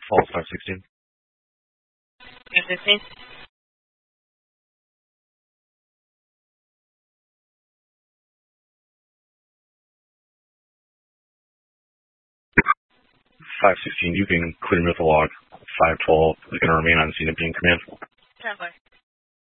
Falls 516. 516. 516, you can clear me with the log. 512 is going to remain on scene at being command. 10-4.